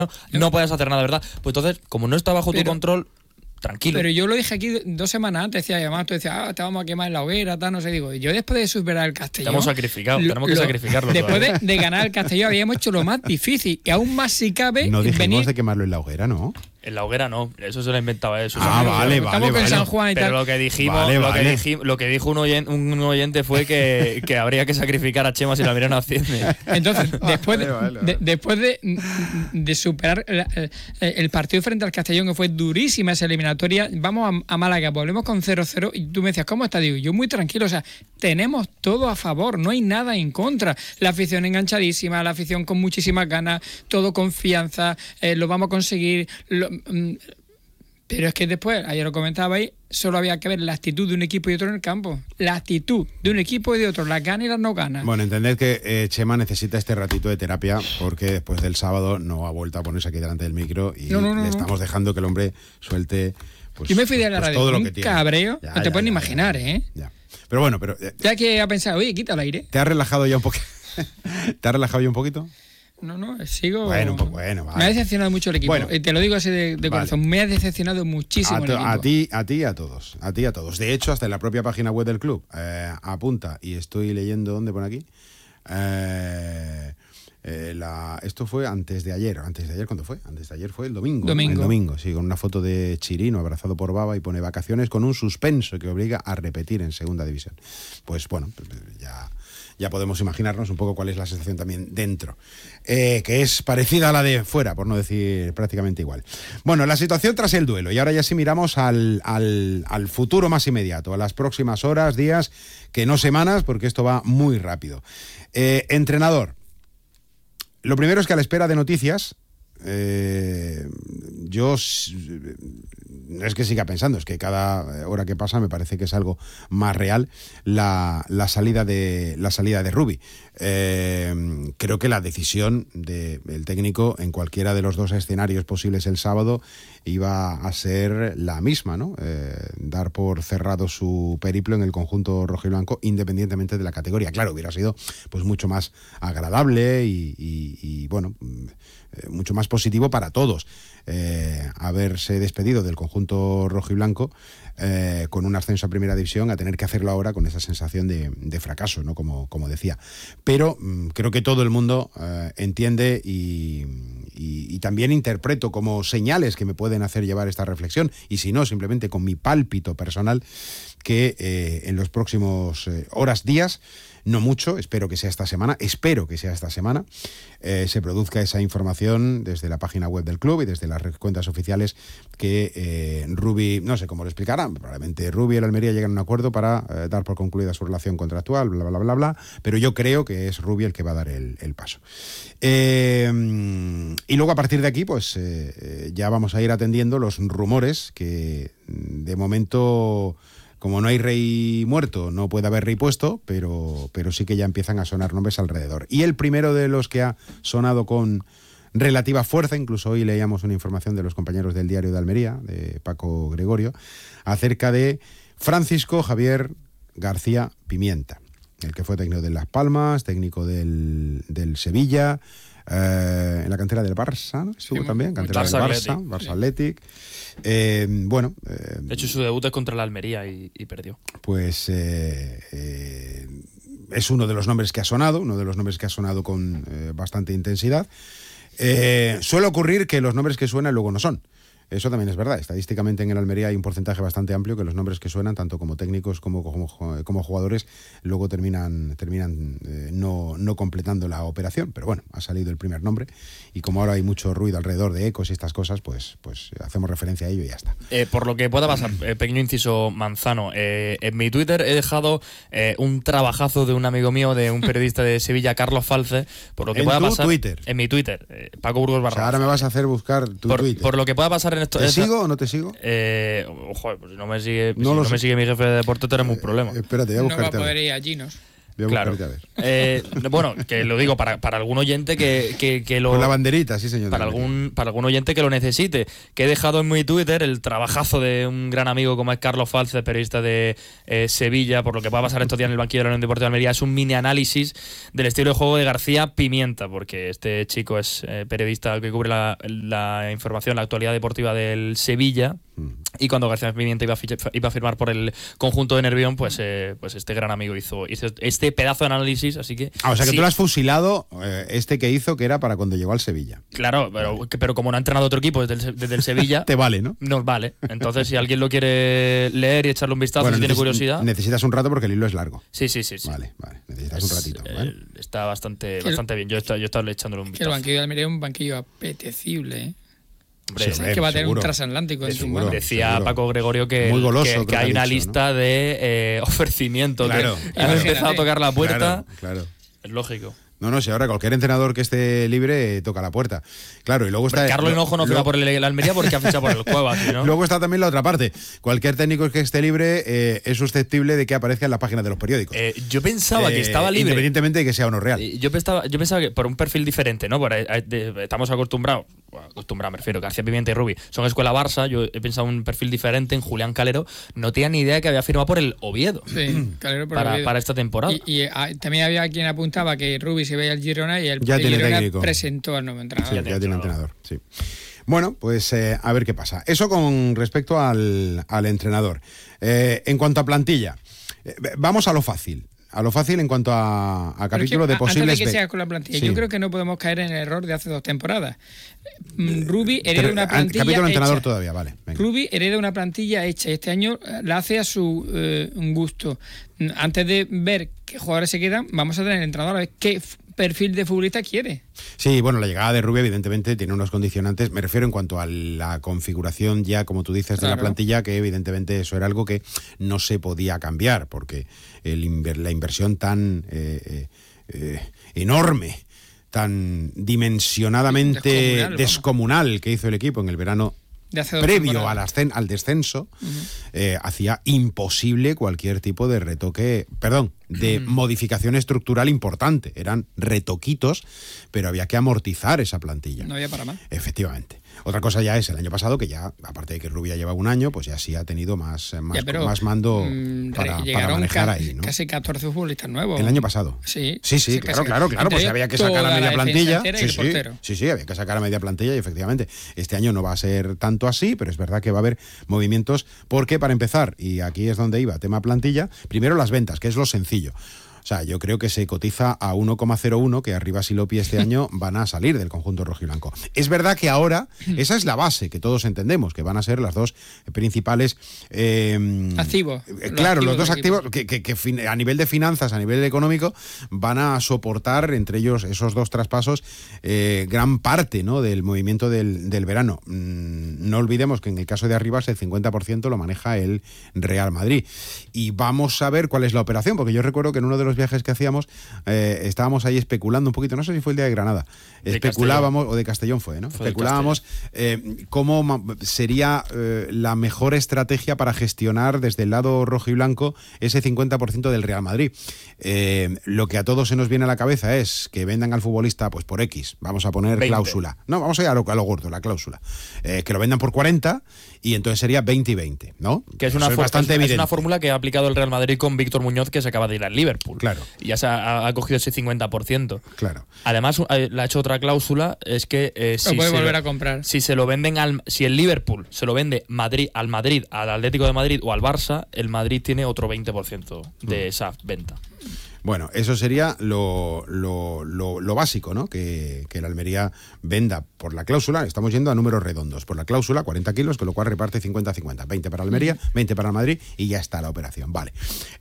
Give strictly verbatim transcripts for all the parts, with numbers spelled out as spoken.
no puedes hacer nada, ¿verdad? Pues entonces, como no está bajo pero, tu control, tranquilo. Pero yo lo dije aquí dos semanas antes, decía, además tú decías, ah, te vamos a quemar en la hoguera, tal, no sé, digo, yo después de superar el Castellón... Te hemos sacrificado, lo, tenemos que lo, sacrificarlo. Después de, de ganar el Castellón habíamos hecho lo más difícil, y aún más si cabe... No dijimos venir... de quemarlo en la hoguera, ¿no? En la hoguera no, eso se lo inventaba eso. Ah, vale, Estamos vale, con vale. San Juan y Pero tal. lo que dijimos, vale, lo, vale. Que dijimos lo que dijo un oyente, un oyente fue que, que habría que sacrificar a Chema si la Almería no asciende. Entonces, después, vale, vale, vale. De, después de, de superar el, el partido frente al Castellón, que fue durísima esa eliminatoria, vamos a, a Málaga, volvemos con cero cero, y tú me decías, ¿cómo está? Digo, yo muy tranquilo, o sea, tenemos todo a favor, no hay nada en contra. La afición enganchadísima, la afición con muchísimas ganas, todo confianza, eh, lo vamos a conseguir... Lo, mm, Pero es que después, ayer lo comentabais, solo había que ver la actitud de un equipo y otro en el campo. La actitud de un equipo y de otro, las ganas y las no ganas. Bueno, entended que eh, Chema necesita este ratito de terapia porque después del sábado no ha vuelto a ponerse aquí delante del micro y no, no, no, le estamos dejando que el hombre suelte pues, yo me fui de la pues, radio todo con lo que un tiene. cabreo, Ya, no te ya, puedes ni ya, imaginar, ya, ¿eh? Ya. Pero bueno, pero... Eh, Ya que ha pensado, oye, quita el aire. ¿Te has relajado ya un poquito? ¿Te has relajado ya un poquito? No, no, sigo... Bueno, pues bueno, vale. Me ha decepcionado mucho el equipo. Bueno. Eh, te lo digo así de, de corazón. Vale. Me ha decepcionado muchísimo A, el to- equipo. a ti, a ti y a todos. A ti y a todos. De hecho, hasta en la propia página web del club eh, apunta, y estoy leyendo, ¿dónde pone aquí? Eh, eh, la, esto fue antes de ayer. ¿Antes de ayer cuándo fue? Antes de ayer fue el domingo. Domingo. El domingo, sí, con una foto de Chirino abrazado por Baba y pone vacaciones con un suspenso que obliga a repetir en segunda división. Pues bueno, ya... Ya podemos imaginarnos un poco cuál es la sensación también dentro, eh, que es parecida a la de fuera, por no decir prácticamente igual. Bueno, la situación tras el duelo, y ahora ya sí miramos al, al, al futuro más inmediato, a las próximas horas, días, que no semanas, porque esto va muy rápido. Eh, entrenador, lo primero es que a la espera de noticias, eh, yo no es que siga pensando, es que cada hora que pasa me parece que es algo más real la, la salida de la salida de Rubi. Eh, creo que la decisión del técnico en cualquiera de los dos escenarios posibles el sábado iba a ser la misma, ¿no? Eh, dar por cerrado su periplo en el conjunto rojiblanco, independientemente de la categoría. Claro, hubiera sido pues mucho más agradable y, y, y bueno, eh, mucho más positivo para todos. Eh, haberse despedido del conjunto rojiblanco eh, con un ascenso a primera división, a tener que hacerlo ahora con esa sensación de, de fracaso, ¿no? Como, como decía. Pero mmm, creo que todo el mundo eh, entiende y, y, y también interpreto como señales que me pueden hacer llevar esta reflexión, y si no, simplemente con mi pálpito personal, que eh, en los próximos eh, horas, días, no mucho, espero que sea esta semana, espero que sea esta semana, eh, se produzca esa información desde la página web del club y desde las cuentas oficiales que eh, Rubi, no sé cómo lo explicarán, probablemente Rubi y el Almería llegan a un acuerdo para eh, dar por concluida su relación contractual, bla, bla, bla, bla, pero yo creo que es Rubi el que va a dar el, el paso. Eh, y luego a partir de aquí, pues eh, eh, ya vamos a ir atendiendo los rumores que de momento... Como no hay rey muerto, no puede haber rey puesto, pero, pero sí que ya empiezan a sonar nombres alrededor. Y el primero de los que ha sonado con relativa fuerza, incluso hoy leíamos una información de los compañeros del Diario de Almería, de Paco Gregorio, acerca de Francisco Javier García Pimienta, el que fue técnico de Las Palmas, técnico del, del Sevilla, eh, en la cantera del Barça, ¿no? Estuvo sí, también, cantera del Barça, Barça Athletic. Eh, bueno, eh, de hecho su debut es contra la Almería y, y perdió. Pues eh, eh, es uno de los nombres que ha sonado, uno de los nombres que ha sonado con eh, bastante intensidad. Eh, suele ocurrir que los nombres que suenan luego no son. Eso también es verdad. Estadísticamente en el Almería hay un porcentaje bastante amplio que los nombres que suenan, tanto como técnicos como, como, como jugadores, luego terminan, terminan eh, no, no completando la operación. Pero bueno, ha salido el primer nombre y como ahora hay mucho ruido alrededor de ecos y estas cosas, pues, pues hacemos referencia a ello y ya está. Eh, por lo que pueda pasar, eh, pequeño inciso Manzano, eh, en mi Twitter he dejado eh, un trabajazo de un amigo mío, de un periodista de Sevilla, Carlos Falce, por lo que ¿En pueda tu pasar... Twitter? En mi Twitter, eh, Paco Burgos Barra. O sea, ahora me vas a hacer buscar tu por, Twitter. Por lo que pueda pasar en esto... ¿Te esta, sigo o no te sigo? Eh, joder, pues si no me sigue, no, si lo no me sigue mi jefe de deporte, tenemos un problema. Eh, espérate, voy a buscarte. No va a poder ir a Ginos. Voy a Claro. buscar, a ver. Eh, bueno, que lo digo para, para algún oyente que, que, que lo... Con la banderita, sí, señor. Para algún, para algún oyente que lo necesite. Que he dejado en mi Twitter el trabajazo de un gran amigo como es Carlos Falce, periodista de eh, Sevilla, por lo que va a pasar estos días en el banquillo de la Unión Deportiva de Almería. Es un mini análisis del estilo de juego de García Pimienta, porque este chico es eh, periodista que cubre la, la información, la actualidad deportiva del Sevilla. Y cuando García Pimienta iba a, ficha, iba a firmar por el conjunto de Nervión, pues, eh, pues este gran amigo hizo, hizo este pedazo de análisis, así que... Ah, o sea que sí. tú lo has fusilado, eh, este que hizo, que era para cuando llegó al Sevilla. Claro, pero, que- pero como no ha entrenado otro equipo desde el, desde el Sevilla... Te vale, ¿no? Nos vale. Entonces, si alguien lo quiere leer y echarle un vistazo, Bueno, si tiene neces- curiosidad... Necesitas un rato porque el hilo es largo. Sí, sí, sí. sí. Vale, vale. Necesitas Es, un ratito. eh, ¿vale? Está bastante, Que- bastante bien. Yo he estado, yo he estado echándole un Que el vistazo. banquillo de Almería es un banquillo apetecible, ¿eh? Hombre, Sí, es- hombre, Es que va a tener seguro. un transatlántico en su Seguro. mano. decía seguro. Paco Gregorio que, Muy goloso, que, creo que que hay ha una dicho, lista de eh, ofrecimientos. Claro, que claro. han empezado a tocar la puerta. Claro, claro. Es lógico. No, no, si ahora cualquier entrenador que esté libre eh, toca la puerta. Claro, y luego está... Carlos lo- Hinojo no firma luego- por el, el Almería porque ha fichado por el Cuevas, ¿sí, ¿no? Luego está también la otra parte. Cualquier técnico que esté libre eh, es susceptible de que aparezca en las páginas de los periódicos. Eh, yo pensaba Eh, que estaba libre. Independientemente de que sea o no real. Eh, Yo pensaba, yo pensaba que por un perfil diferente, ¿no? Por, eh, de- estamos acostumbrados, bueno, acostumbrados me refiero, García Pimienta y Rubi son escuela Barça, yo he pensado un perfil diferente en Julián Calero, no tenía ni idea de que había firmado por el Oviedo Sí, Calero por para, Oviedo. para esta temporada. Y, y, ah, también había quien apuntaba que Rubi se veía al Girona y el, Ya el tiene Girona técnico. presentó al nuevo Sí, entrenador. ya tiene entrenador, sí. Bueno, pues eh, a ver qué pasa. Eso con respecto al, al entrenador. Eh, en cuanto a plantilla, eh, vamos a lo fácil. A lo fácil en cuanto a, a Pero es capítulo que, de a- posibles... Antes de que be- sigas con la plantilla, Sí. yo creo que no podemos caer en el error de hace dos temporadas. Mm, Rubi hereda Pero, una an- plantilla capítulo entrenador hecha. todavía, vale. venga. Rubi hereda una plantilla hecha y este año eh, la hace a su eh, gusto. Mm, Antes de ver qué jugadores se quedan, vamos a tener el entrenador a ver qué f- perfil de futbolista quiere. Sí, bueno, la llegada de Rubio evidentemente tiene unos condicionantes, me refiero en cuanto a la configuración ya, como tú dices, de la Claro. plantilla, que evidentemente eso era algo que no se podía cambiar, porque el inver- la inversión tan eh, eh, eh, enorme, tan dimensionadamente Descomunal, vamos. descomunal que hizo el equipo en el verano De hace dos previo temporadas. al, ascen- al descenso, eh, hacía imposible cualquier tipo de retoque, perdón, de modificación estructural importante. Eran retoquitos, pero había que amortizar esa plantilla. No había para más. Efectivamente. Otra cosa ya es el año pasado, que ya, aparte de que Rubia lleva un año, pues ya sí ha tenido más, eh, más, Ya, pero, más mando mm, para, para llegaron manejar ca- ahí, ¿no? casi catorce futbolistas nuevos. El año pasado. Sí, Sí, sí, sí, claro, casi- claro, claro, pues entre había que toda sacar a la media defensa plantilla. entera y Sí, el sí, portero. sí, sí, había que sacar a media plantilla y efectivamente este año no va a ser tanto así, pero es verdad que va a haber movimientos porque, para empezar, y aquí es donde iba, tema plantilla, primero las ventas, que es lo sencillo. O sea, yo creo que se cotiza a uno coma cero uno, que Arribas y Lopi este año van a salir del conjunto rojiblanco. Es verdad que ahora, esa es la base, que todos entendemos, que van a ser las dos principales... eh, Activos. eh, Los claro, los activos dos del equipo. activos que, que- que fin- a nivel de finanzas, a nivel económico, van a soportar, entre ellos esos dos traspasos, eh, gran parte, ¿no?, del movimiento del, del verano. Mm, no olvidemos que en el caso de Arribas el cincuenta por ciento lo maneja el Real Madrid. Y vamos a ver cuál es la operación, porque yo recuerdo que en uno de los viajes que hacíamos eh, estábamos ahí especulando un poquito, no sé si fue el día de Granada, De especulábamos, o de Castellón fue, ¿no? Fue de Especulábamos eh, cómo ma- sería eh, la mejor estrategia para gestionar desde el lado rojo y blanco ese cincuenta por ciento del Real Madrid. Eh, lo que a todos se nos viene a la cabeza es que vendan al futbolista pues por X, vamos a poner veinte. cláusula. No, vamos a ir a lo, a lo gordo, la cláusula. Eh, que lo vendan por cuarenta y entonces sería veinte y veinte, ¿no? Que es Eso una, es for- bastante es- es evidente. una fórmula que ha aplicado el Real Madrid con Víctor Muñoz, que se acaba de ir al Liverpool. Claro. Y ya se ha, ha cogido ese cincuenta por ciento. Claro. Además, eh, le ha hecho otra cláusula, es que eh, Lo si, puede se volver lo, a comprar. si se lo venden al, si el Liverpool se lo vende Madrid al Madrid, al Atlético de Madrid o al Barça, el Madrid tiene otro veinte por ciento de esa venta. Bueno, eso sería lo, lo, lo, lo básico, ¿no? Que, que la Almería venda por la cláusula, estamos yendo a números redondos, por la cláusula cuarenta kilos, con lo cual reparte cincuenta cincuenta, veinte para Almería, veinte para el Madrid y ya está la operación, vale.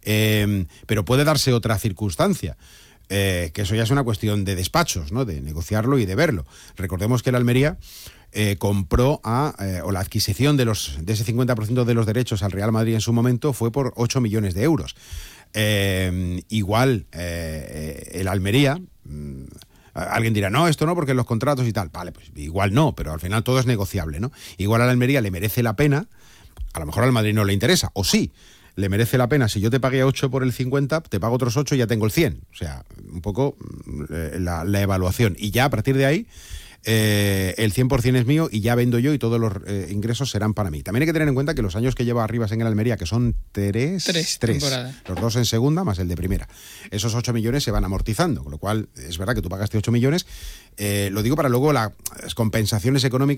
Eh, pero puede darse otra circunstancia. Eh, que eso ya es una cuestión de despachos, ¿no? De negociarlo y de verlo. Recordemos que la Almería eh, compró a, eh, o la adquisición de los de ese cincuenta por ciento de los derechos al Real Madrid en su momento fue por ocho millones de euros. Eh, igual eh, el Almería, mm, alguien dirá, no, esto no, porque los contratos y tal. Vale, pues igual no, pero al final todo es negociable, ¿no? Igual a la Almería le merece la pena, a lo mejor al Madrid no le interesa, o sí. le merece la pena. Si yo te pagué ocho por el cincuenta, te pago otros ocho y ya tengo el cien. O sea, un poco eh, la, la evaluación. Y ya a partir de ahí, eh, el cien por ciento es mío y ya vendo yo y todos los eh, ingresos serán para mí. También hay que tener en cuenta que los años que lleva Arribas en el Almería, que son tres, Tres tres temporadas. los dos en segunda más el de primera, esos ocho millones se van amortizando, con lo cual es verdad que tú pagaste ocho millones. Eh, lo digo para luego las compensaciones económicas